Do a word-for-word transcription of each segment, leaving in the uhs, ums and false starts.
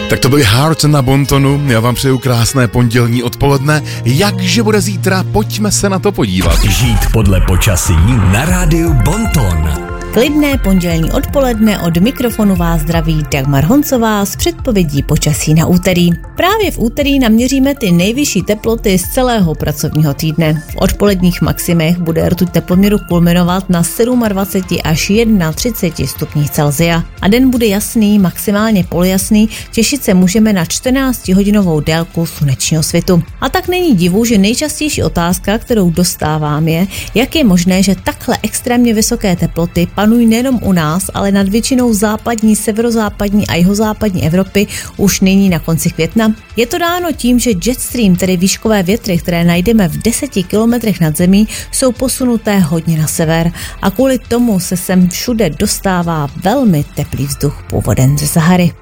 Tak to byly Heart na Bontonu, já vám přeju krásné pondělní odpoledne. Jakže bude zítra, pojďme se na to podívat. Žít podle počasí na rádiu Bonton. Klidné pondělní odpoledne, od mikrofonu vás zdraví Dagmar Honcová s předpovědí počasí na úterý. Právě v úterý naměříme ty nejvyšší teploty z celého pracovního týdne. V odpoledních maximech bude rtuť teploměru kulminovat na dvacet sedm až třicet jedna stupních Celsia. A den bude jasný, maximálně polojasný, těšit se můžeme na čtrnáctihodinovou délku slunečního svitu. A tak není divu, že nejčastější otázka, kterou dostávám, je, jak je možné, že takhle extrémně vysoké teploty panují nejenom u nás, ale nad většinou západní, severozápadní a jihozápadní Evropy už nyní na konci května. Je to dáno tím, že jetstream, tedy výškové větry, které najdeme v deseti kilometrech nad zemí, jsou posunuté hodně na sever a kvůli tomu se sem všude dostává velmi teplý vzduch původem ze Sahary.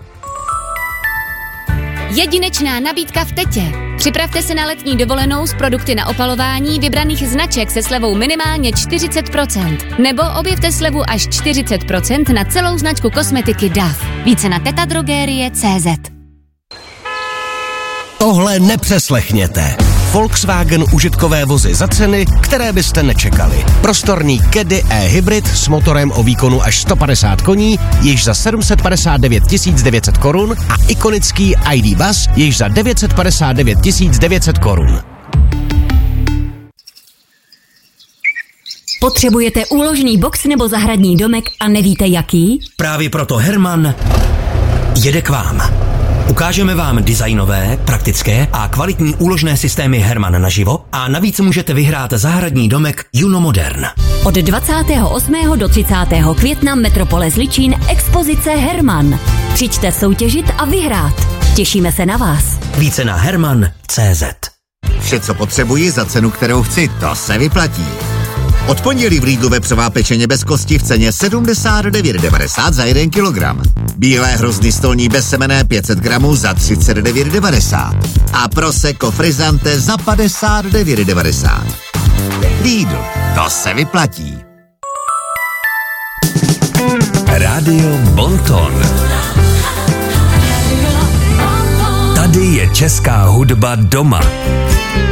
Jedinečná nabídka v Tetě. Připravte se na letní dovolenou s produkty na opalování vybraných značek se slevou minimálně čtyřicet procent. Nebo objevte slevu až čtyřicet procent na celou značku kosmetiky D A F. Více na tetadrogerie tečka cé zet. Tohle nepřeslechněte. Volkswagen užitkové vozy za ceny, které byste nečekali. Prostorný Caddy e-hybrid s motorem o výkonu až sto padesát koní, již za sedm set padesát devět tisíc devět set korun a ikonický I D Buzz, již za devět set padesát devět tisíc devět set korun. Potřebujete úložný box nebo zahradní domek a nevíte jaký? Právě proto Herman jede k vám. Ukážeme vám designové, praktické a kvalitní úložné systémy Herman naživo a navíc můžete vyhrát zahradní domek Juno Modern. Od dvacátého osmého do třicátého května Metropole Zličín expozice Herman. Přijďte soutěžit a vyhrát. Těšíme se na vás. Více na herman tečka cé zet. Vše, co potřebuji za cenu, kterou chci, to se vyplatí. Od pondělí v Lidlu vepřová pečeně bez kosti v ceně sedmdesát devět devadesát za jeden kilogram. Bílé hrozny stolní bezsemenné pět set gramů za třicet devět devadesát. A prosecco frizzante za padesát devět devadesát. Lidl, to se vyplatí. Rádio Bonton. Tady je česká hudba doma.